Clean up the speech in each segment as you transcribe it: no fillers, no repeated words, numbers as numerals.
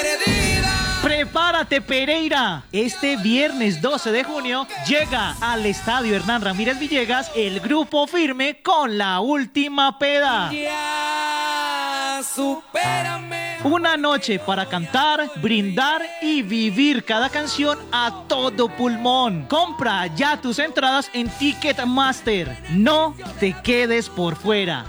Prepárate, Pereira. Este viernes 12 de junio llega al Estadio Hernán Ramírez Villegas el Grupo Firme con La Última Peda. Ya, supérame. Una noche para cantar, brindar y vivir cada canción a todo pulmón. Compra ya tus entradas en Ticketmaster. No te quedes por fuera.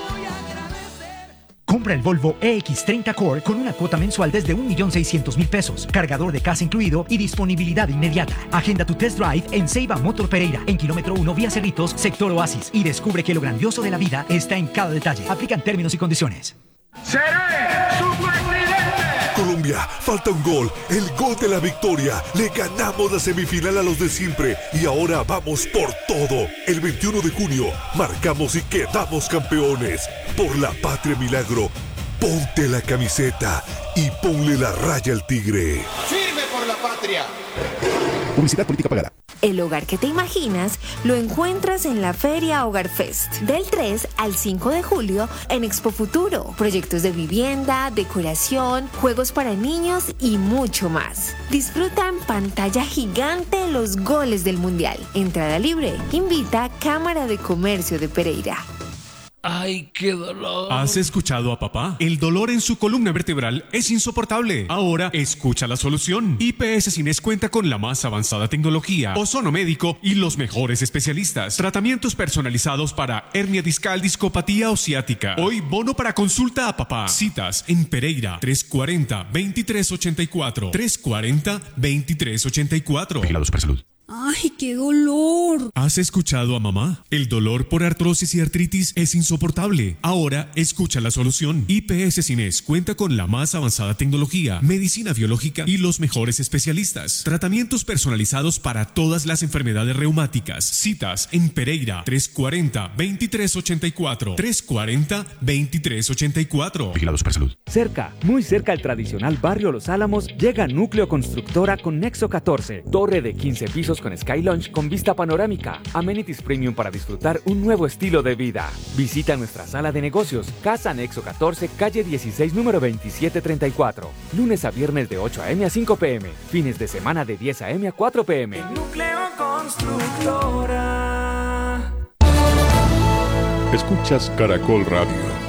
Compra el Volvo EX30 Core con una cuota mensual desde 1.600.000 pesos, cargador de casa incluido y disponibilidad inmediata. Agenda tu test drive en Ceiba Motor Pereira, en kilómetro 1 vía Cerritos, sector Oasis, y descubre que lo grandioso de la vida está en cada detalle. Aplican términos y condiciones. ¡Seré su presidente! Colombia, falta un gol, el gol de la victoria. Le ganamos la semifinal a los de siempre y ahora vamos por todo. El 21 de junio marcamos y quedamos campeones. Por la patria milagro, ponte la camiseta y ponle la raya al tigre. ¡Firme por la patria! Publicidad política pagada. El hogar que te imaginas lo encuentras en la Feria Hogar Fest, del 3 al 5 de julio en Expo Futuro. Proyectos de vivienda, decoración, juegos para niños y mucho más. Disfruta en pantalla gigante los goles del Mundial. Entrada libre. Invita Cámara de Comercio de Pereira. ¡Ay, qué dolor! ¿Has escuchado a papá? El dolor en su columna vertebral es insoportable. Ahora escucha la solución. IPS Cines cuenta con la más avanzada tecnología, ozono médico y los mejores especialistas. Tratamientos personalizados para hernia discal, discopatía o ciática. Hoy bono para consulta a papá. Citas en Pereira 340-2384. 340-2384. Vigilados por salud. ¡Ay, qué dolor! ¿Has escuchado a mamá? El dolor por artrosis y artritis es insoportable. Ahora escucha la solución. IPS Cines cuenta con la más avanzada tecnología, medicina biológica y los mejores especialistas. Tratamientos personalizados para todas las enfermedades reumáticas. Citas en Pereira 340-2384. 340-2384. Vigilados por salud. Cerca, muy cerca al tradicional barrio Los Álamos, llega Núcleo Constructora con Nexo 14. Torre de 15 pisos con Sky Lounge con vista panorámica. Amenities Premium para disfrutar un nuevo estilo de vida. Visita nuestra sala de negocios, Casa Nexo 14, calle 16, número 2734. Lunes a viernes de 8 a.m. a 5 p.m. Fines de semana de 10 a.m. a 4 p.m. Núcleo Constructora. Escuchas Caracol Radio.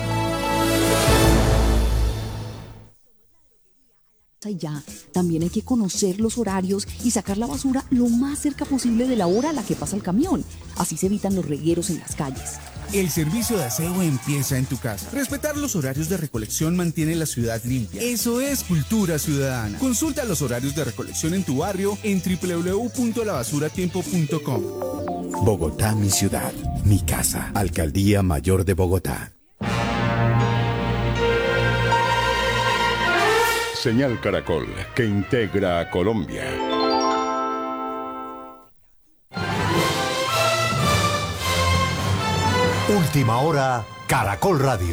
Y ya, también hay que conocer los horarios y sacar la basura lo más cerca posible de la hora a la que pasa el camión. Así se evitan los regueros en las calles. El servicio de aseo empieza en tu casa. Respetar los horarios de recolección mantiene la ciudad limpia. Eso es cultura ciudadana. Consulta los horarios de recolección en tu barrio en www.labasuratiempo.com. Bogotá, mi ciudad, mi casa. Alcaldía Mayor de Bogotá. Señal Caracol, que integra a Colombia. Última hora, Caracol Radio.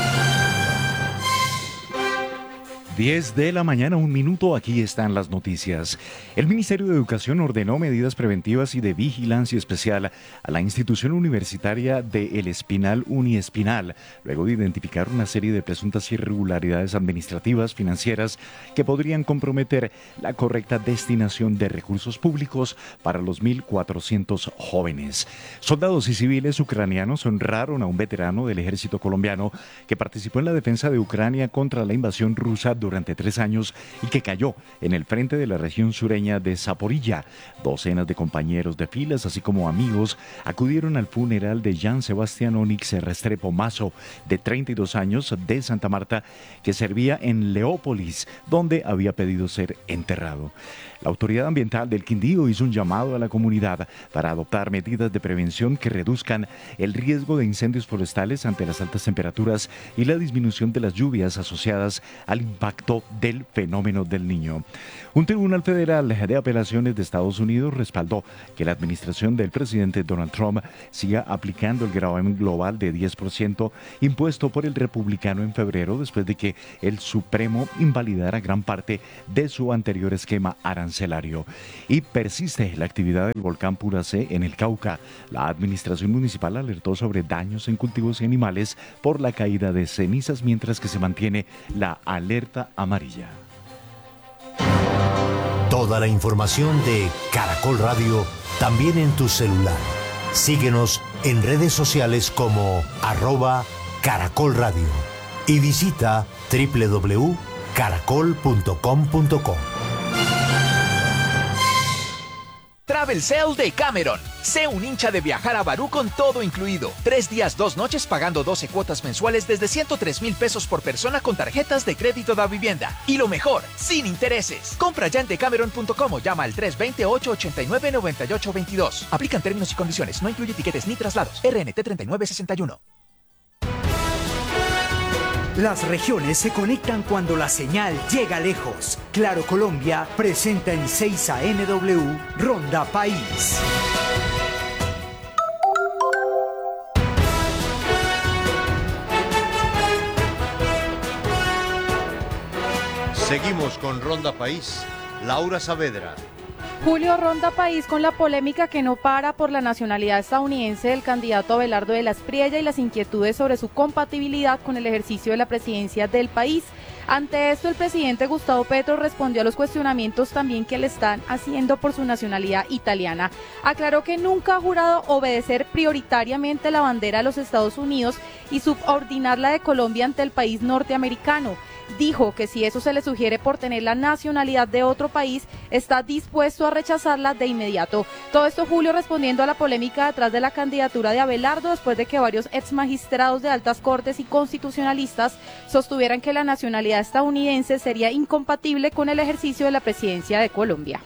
10 de la mañana, 1 minuto, aquí están las noticias. El Ministerio de Educación ordenó medidas preventivas y de vigilancia especial a la institución universitaria de El Espinal Uniespinal, luego de identificar una serie de presuntas irregularidades administrativas, financieras, que podrían comprometer la correcta destinación de recursos públicos para los 1.400 jóvenes. Soldados y civiles ucranianos honraron a un veterano del ejército colombiano que participó en la defensa de Ucrania contra la invasión rusa durante 3 años y que cayó en el frente de la región sureña de Zaporilla. Docenas de compañeros de filas, así como amigos, acudieron al funeral de Jean Sebastián Onix Restrepo Mazo, de 32 años, de Santa Marta, que servía en Leópolis, donde había pedido ser enterrado. La Autoridad Ambiental del Quindío hizo un llamado a la comunidad para adoptar medidas de prevención que reduzcan el riesgo de incendios forestales ante las altas temperaturas y la disminución de las lluvias asociadas al impacto del fenómeno del Niño. Un tribunal federal de apelaciones de Estados Unidos respaldó que la administración del presidente Donald Trump siga aplicando el gravamen global de 10% impuesto por el republicano en febrero, después de que el Supremo invalidara gran parte de su anterior esquema arancelario. Y persiste la actividad del volcán Puracé en el Cauca. La administración municipal alertó sobre daños en cultivos y animales por la caída de cenizas, mientras que se mantiene la alerta amarilla. Toda la información de Caracol Radio también en tu celular. Síguenos en redes sociales como @Caracol Radio y visita www.caracol.com.co. Travel Sale de Cameron. Sé un hincha de viajar a Barú con todo incluido. 3 días, 2 noches pagando 12 cuotas mensuales desde 103,000 pesos por persona con tarjetas de crédito da vivienda. Y lo mejor, sin intereses. Compra ya en decameron.com o llama al 320-889-9822. Aplican términos y condiciones. No incluye tiquetes ni traslados. RNT 3961. Las regiones se conectan cuando la señal llega lejos. Claro Colombia presenta en 6 NW Ronda País. Seguimos con Ronda País. Laura Saavedra. Julio, Ronda País con la polémica que no para por la nacionalidad estadounidense del candidato Abelardo de la Espriella y las inquietudes sobre su compatibilidad con el ejercicio de la presidencia del país. Ante esto, el presidente Gustavo Petro respondió a los cuestionamientos también que le están haciendo por su nacionalidad italiana. Aclaró que nunca ha jurado obedecer prioritariamente la bandera de los Estados Unidos y subordinar la de Colombia ante el país norteamericano. Dijo que si eso se le sugiere por tener la nacionalidad de otro país, está dispuesto a rechazarla de inmediato. Todo esto, Julio, respondiendo a la polémica detrás de la candidatura de Abelardo, después de que varios exmagistrados de altas cortes y constitucionalistas sostuvieran que la nacionalidad estadounidense sería incompatible con el ejercicio de la presidencia de Colombia.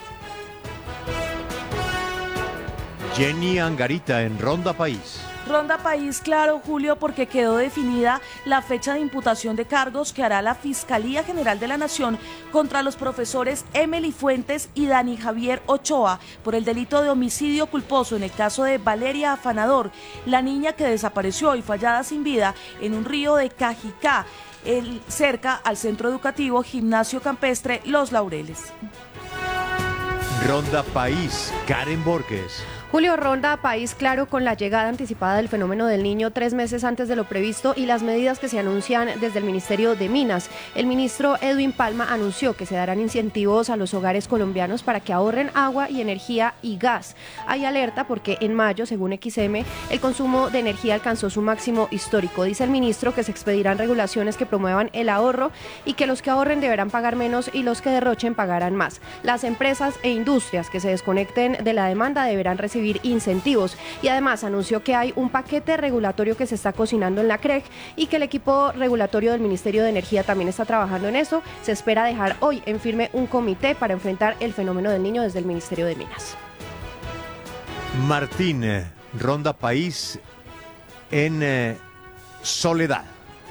Jenny Angarita en Ronda País. Ronda País, claro, Julio, porque quedó definida la fecha de imputación de cargos que hará la Fiscalía General de la Nación contra los profesores Emily Fuentes y Dani Javier Ochoa por el delito de homicidio culposo en el caso de Valeria Afanador, la niña que desapareció y fue hallada sin vida en un río de Cajicá, cerca al centro educativo Gimnasio Campestre Los Laureles. Ronda País, Karen Borges. Julio, Ronda País, claro, con la llegada anticipada del fenómeno del Niño 3 meses antes de lo previsto y las medidas que se anuncian desde el Ministerio de Minas. El ministro Edwin Palma anunció que se darán incentivos a los hogares colombianos para que ahorren agua y energía y gas. Hay alerta porque en mayo, según XM, el consumo de energía alcanzó su máximo histórico. Dice el ministro que se expedirán regulaciones que promuevan el ahorro y que los que ahorren deberán pagar menos y los que derrochen pagarán más. Las empresas e industrias que se desconecten de la demanda deberán recibir incentivos y además anunció que hay un paquete regulatorio que se está cocinando en la CREG y que el equipo regulatorio del Ministerio de Energía también está trabajando en eso. Se espera dejar hoy en firme un comité para enfrentar el fenómeno del Niño desde el Ministerio de Minas. Martín, Ronda País en Soledad.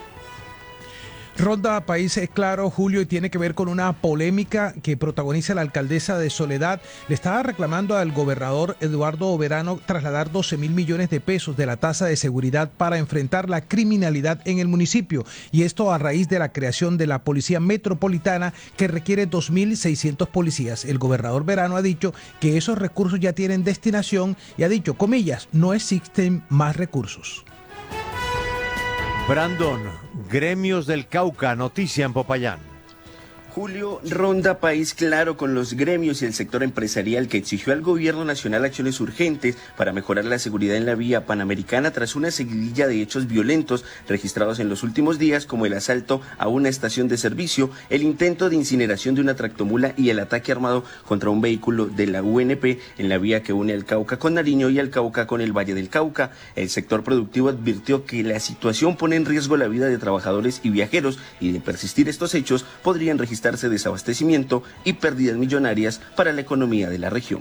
Ronda País es claro, Julio, y tiene que ver con una polémica que protagoniza la alcaldesa de Soledad. Le estaba reclamando al gobernador Eduardo Oberano trasladar 12.000 millones de pesos de la tasa de seguridad para enfrentar la criminalidad en el municipio. Y esto a raíz de la creación de la Policía Metropolitana, que requiere 2.600 policías. El gobernador Oberano ha dicho que esos recursos ya tienen destinación y ha dicho, comillas, no existen más recursos. Brandon, Gremios del Cauca, noticia en Popayán. Julio, Ronda País, claro, con los gremios y el sector empresarial que exigió al gobierno nacional acciones urgentes para mejorar la seguridad en la vía panamericana tras una seguidilla de hechos violentos registrados en los últimos días, como el asalto a una estación de servicio, el intento de incineración de una tractomula y el ataque armado contra un vehículo de la UNP en la vía que une al Cauca con Nariño y al Cauca con el Valle del Cauca. El sector productivo advirtió que la situación pone en riesgo la vida de trabajadores y viajeros y de persistir estos hechos podrían registrar desabastecimiento y pérdidas millonarias para la economía de la región.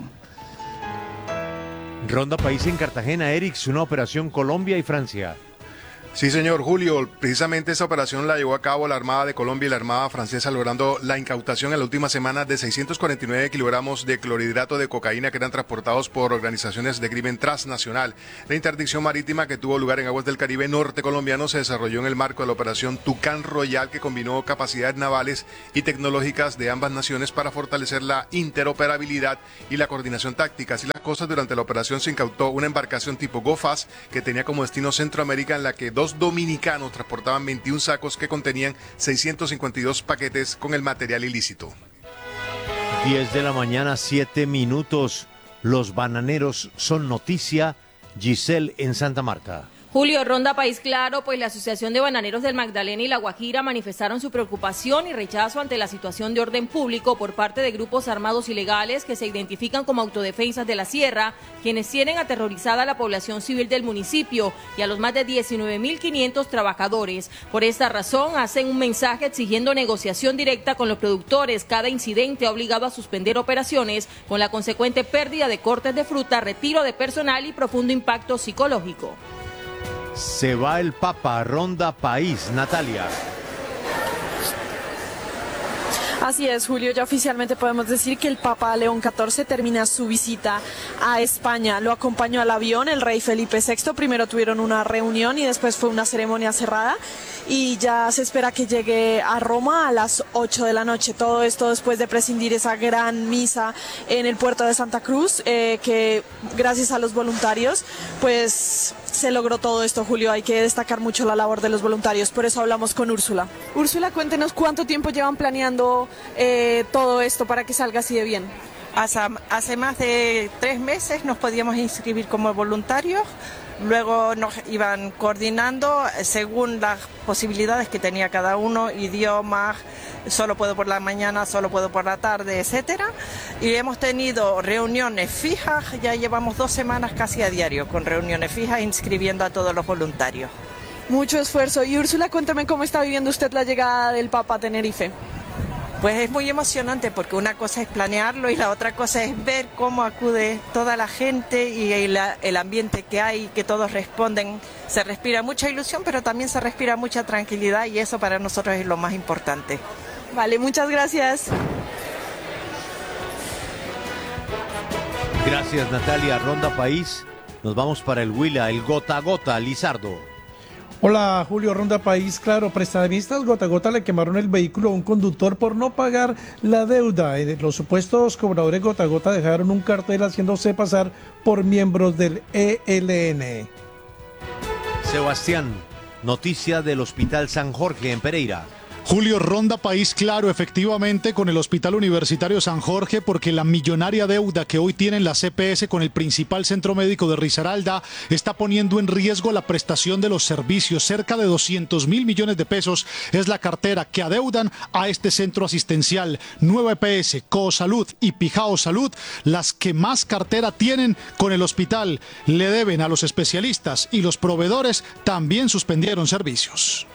Ronda País en Cartagena, Erix, una operación Colombia y Francia. Sí, señor Julio, precisamente esa operación la llevó a cabo la Armada de Colombia y la Armada francesa, logrando la incautación en la última semana de 649 kilogramos de clorhidrato de cocaína que eran transportados por organizaciones de crimen transnacional. La interdicción marítima que tuvo lugar en aguas del Caribe norte colombiano se desarrolló en el marco de la operación Tucán Royal, que combinó capacidades navales y tecnológicas de ambas naciones para fortalecer la interoperabilidad y la coordinación táctica. Así las cosas, durante la operación se incautó una embarcación tipo GoFast que tenía como destino Centroamérica, en la que dos dominicanos transportaban 21 sacos que contenían 652 paquetes con el material ilícito. 10 de la mañana, 7 minutos. Los bananeros son noticia. Giselle en Santa Marta. Julio, ronda País Claro, pues la Asociación de Bananeros del Magdalena y La Guajira manifestaron su preocupación y rechazo ante la situación de orden público por parte de grupos armados ilegales que se identifican como autodefensas de la sierra, quienes tienen aterrorizada a la población civil del municipio y a los más de 19.500 trabajadores. Por esta razón, hacen un mensaje exigiendo negociación directa con los productores. Cada incidente ha obligado a suspender operaciones, con la consecuente pérdida de cortes de fruta, retiro de personal y profundo impacto psicológico. Se va el Papa, ronda País, Natalia. Así es, Julio, ya oficialmente podemos decir que el Papa León XIV termina su visita a España. Lo acompañó al avión el rey Felipe VI, primero tuvieron una reunión y después fue una ceremonia cerrada y ya se espera que llegue a Roma a las 8 de la noche. Todo esto después de presidir esa gran misa en el puerto de Santa Cruz, que gracias a los voluntarios, pues se logró todo esto, Julio. Hay que destacar mucho la labor de los voluntarios, por eso hablamos con Úrsula. Úrsula, cuéntenos cuánto tiempo llevan planeando todo esto para que salga así de bien. Hace más de 3 meses nos podíamos inscribir como voluntarios, luego nos iban coordinando según las posibilidades que tenía cada uno, idiomas, solo puedo por la mañana, solo puedo por la tarde, etcétera. Y hemos tenido reuniones fijas, ya llevamos 2 semanas casi a diario con reuniones fijas inscribiendo a todos los voluntarios. Mucho esfuerzo. Y Úrsula, cuéntame cómo está viviendo usted la llegada del Papa a Tenerife. Pues es muy emocionante porque una cosa es planearlo y la otra cosa es ver cómo acude toda la gente y el ambiente que hay, que todos responden. Se respira mucha ilusión, pero también se respira mucha tranquilidad y eso para nosotros es lo más importante. Vale, muchas gracias. Gracias, Natalia. Ronda País. Nos vamos para el Huila, el Gota a Gota, Lizardo. Hola, Julio, ronda País Claro. Prestamistas gota a gota le quemaron el vehículo a un conductor por no pagar la deuda. Los supuestos cobradores gota a gota dejaron un cartel haciéndose pasar por miembros del ELN. Sebastián, noticia del Hospital San Jorge en Pereira. Julio, ronda País Claro, efectivamente, con el Hospital Universitario San Jorge, porque la millonaria deuda que hoy tienen la CPS con el principal centro médico de Risaralda está poniendo en riesgo la prestación de los servicios. Cerca de 200.000 millones de pesos es la cartera que adeudan a este centro asistencial. Nueva EPS, Cosalud y Pijao Salud, las que más cartera tienen con el hospital, le deben a los especialistas y los proveedores también suspendieron servicios.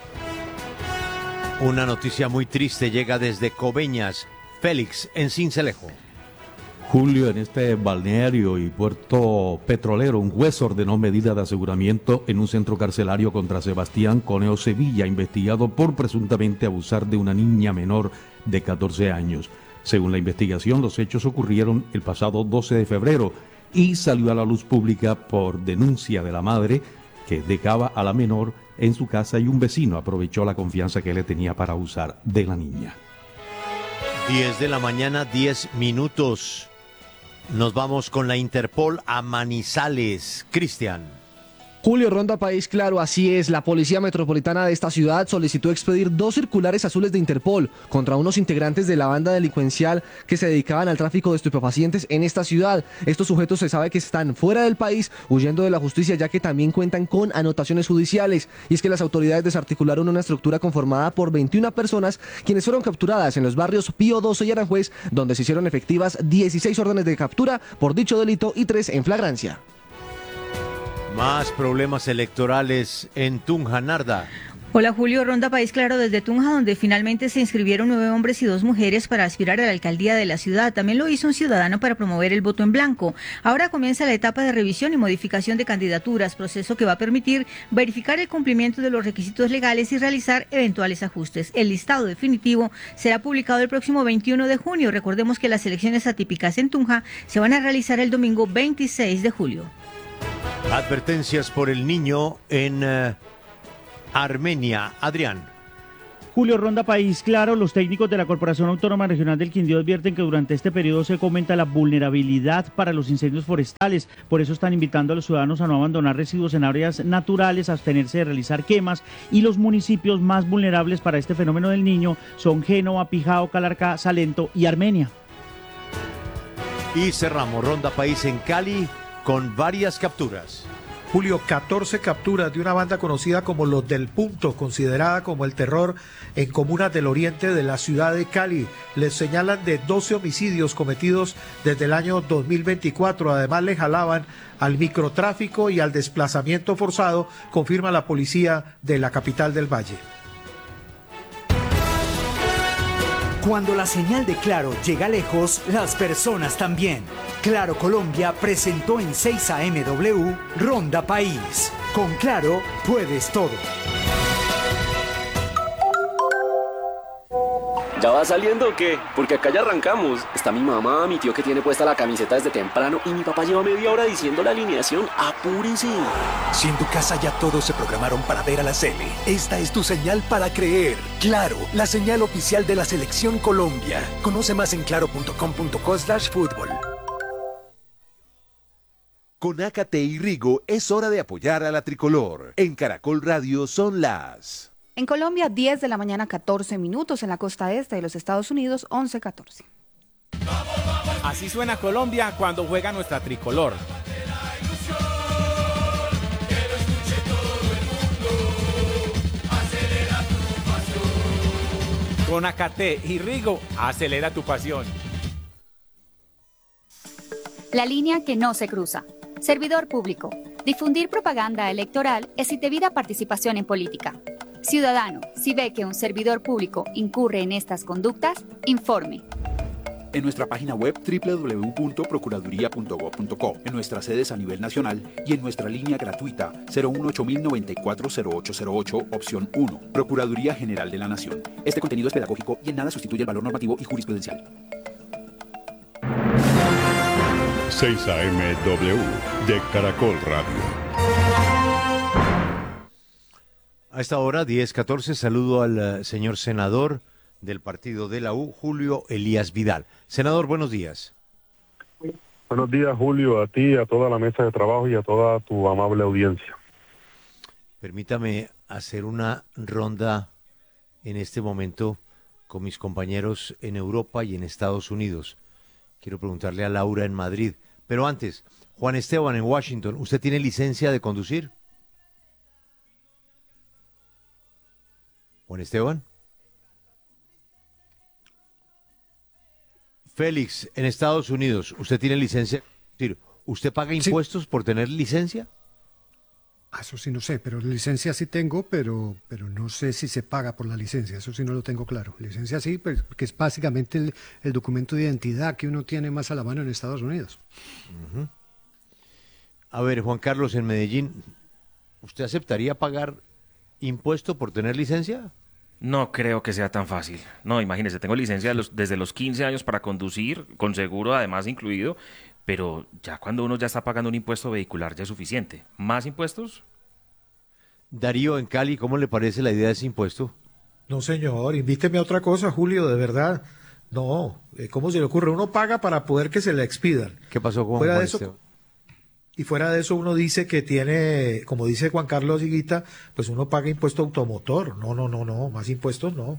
Una noticia muy triste llega desde Coveñas. Félix, en Sincelejo. Julio, en este balneario y puerto petrolero, un juez ordenó medida de aseguramiento en un centro carcelario contra Sebastián Coneo Sevilla, investigado por presuntamente abusar de una niña menor de 14 años. Según la investigación, los hechos ocurrieron el pasado 12 de febrero y salió a la luz pública por denuncia de la madre, que dejaba a la menor en su casa y un vecino aprovechó la confianza que le tenía para abusar de la niña. 10 de la mañana, 10 minutos. Nos vamos con la Interpol a Manizales. Cristian. Julio, ronda País Claro, así es. La Policía Metropolitana de esta ciudad solicitó expedir 2 circulares azules de Interpol contra unos integrantes de la banda delincuencial que se dedicaban al tráfico de estupefacientes en esta ciudad. Estos sujetos se sabe que están fuera del país huyendo de la justicia, ya que también cuentan con anotaciones judiciales. Y es que las autoridades desarticularon una estructura conformada por 21 personas quienes fueron capturadas en los barrios Pío XII y Aranjuez, donde se hicieron efectivas 16 órdenes de captura por dicho delito y 3 en flagrancia. Más problemas electorales en Tunja, Narda. Hola Julio, ronda País Claro desde Tunja, donde finalmente se inscribieron 9 hombres y 2 mujeres para aspirar a la alcaldía de la ciudad. También lo hizo un ciudadano para promover el voto en blanco. Ahora comienza la etapa de revisión y modificación de candidaturas, proceso que va a permitir verificar el cumplimiento de los requisitos legales y realizar eventuales ajustes. El listado definitivo será publicado el próximo 21 de junio. Recordemos que las elecciones atípicas en Tunja se van a realizar el domingo 26 de julio. Advertencias por el niño en Armenia. Adrián. Julio, ronda País Claro. Los técnicos de la Corporación Autónoma Regional del Quindío advierten que durante este periodo se aumenta la vulnerabilidad para los incendios forestales. Por eso están invitando a los ciudadanos a no abandonar residuos en áreas naturales, a abstenerse de realizar quemas. Y los municipios más vulnerables para este fenómeno del niño son Génova, Pijao, Calarcá, Salento y Armenia. Y cerramos Ronda País en Cali con varias capturas. Julio, 14 capturas de una banda conocida como Los del Punto, considerada como el terror en comunas del oriente de la ciudad de Cali. Les señalan de 12 homicidios cometidos desde el año 2024. Además, le jalaban al microtráfico y al desplazamiento forzado, confirma la policía de la capital del Valle. Cuando la señal de Claro llega lejos, las personas también. Claro Colombia presentó en 6 AM Ronda País. Con Claro puedes todo. ¿Ya va saliendo o qué? Porque acá ya arrancamos. Está mi mamá, mi tío que tiene puesta la camiseta desde temprano y mi papá lleva media hora diciendo la alineación. ¡Apúrense! Si en tu casa ya todos se programaron para ver a la Sele, esta es tu señal para creer. Claro, la señal oficial de la Selección Colombia. Conoce más en claro.com.co/fútbol. Con Ácate y Rigo es hora de apoyar a la tricolor. En Caracol Radio son las... En Colombia, 10 de la mañana, 14 minutos. En la costa este de los Estados Unidos, 11:14. Así suena Colombia cuando juega nuestra tricolor. Con Ácate y Rigo, acelera tu pasión. La línea que no se cruza. Servidor público. Difundir propaganda electoral es indebida participación en política. Ciudadano, si ve que un servidor público incurre en estas conductas, informe. En nuestra página web www.procuraduría.gov.co, en nuestras sedes a nivel nacional y en nuestra línea gratuita 018-094-0808, opción 1, Procuraduría General de la Nación. Este contenido es pedagógico y en nada sustituye el valor normativo y jurisprudencial. 6 AM de Caracol Radio. A esta hora, 10:14, saludo al señor senador del partido de la U, Julio Elías Vidal. Senador, buenos días. Buenos días, Julio, a ti, a toda la mesa de trabajo y a toda tu amable audiencia. Permítame hacer una ronda en este momento con mis compañeros en Europa y en Estados Unidos. Quiero preguntarle a Laura en Madrid, pero antes, Juan Esteban en Washington, ¿usted tiene licencia de conducir? Juan Esteban. Félix, en Estados Unidos, ¿usted tiene licencia? ¿Usted paga impuestos por tener licencia? Eso sí no sé, pero licencia sí tengo, pero no sé si se paga por la licencia, eso sí no lo tengo claro. Licencia sí, pues, porque es básicamente el documento de identidad que uno tiene más a la mano en Estados Unidos. Uh-huh. A ver, Juan Carlos, en Medellín, ¿usted aceptaría pagar impuesto por tener licencia? No creo que sea tan fácil. No, imagínese, tengo licencia desde los 15 años para conducir, con seguro además incluido, pero ya cuando uno ya está pagando un impuesto vehicular ya es suficiente. ¿Más impuestos? Darío, en Cali, ¿cómo le parece la idea de ese impuesto? No, señor, invíteme a otra cosa, Julio, de verdad. No, ¿cómo se le ocurre? Uno paga para poder que se le expidan. ¿Qué pasó con Fuera Juan de eso, Esteban? Y fuera de eso uno dice que tiene, como dice Juan Carlos Higuita, pues uno paga impuesto automotor. No, más impuestos no.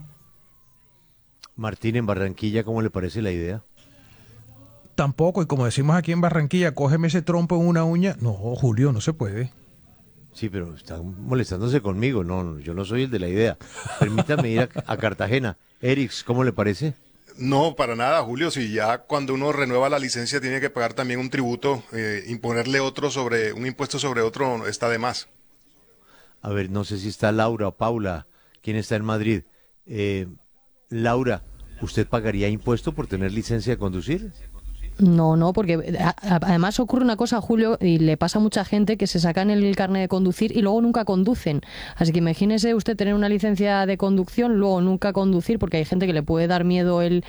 Martín, en Barranquilla, ¿cómo le parece la idea? Tampoco, y como decimos aquí en Barranquilla, cógeme ese trompo en una uña. No, Julio, no se puede. Sí, pero están molestándose conmigo. No, yo no soy el de la idea. Permítame ir a Cartagena. Erix, ¿cómo le parece? No, para nada, Julio. Si ya cuando uno renueva la licencia tiene que pagar también un tributo, imponerle un impuesto sobre otro está de más. A ver, no sé si está Laura o Paula, ¿quién está en Madrid? Laura, ¿usted pagaría impuesto por tener licencia de conducir? No, porque además ocurre una cosa, Julio, y le pasa a mucha gente que se sacan el carnet de conducir y luego nunca conducen. Así que imagínese usted tener una licencia de conducción, luego nunca conducir, porque hay gente que le puede dar miedo el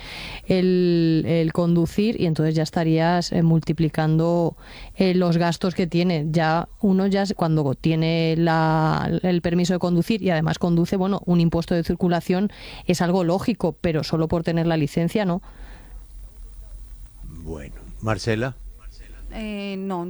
conducir y entonces ya estarías multiplicando los gastos que tiene. Ya uno cuando tiene el permiso de conducir y además conduce, bueno, un impuesto de circulación es algo lógico, pero solo por tener la licencia no. Bueno, Marcela. No,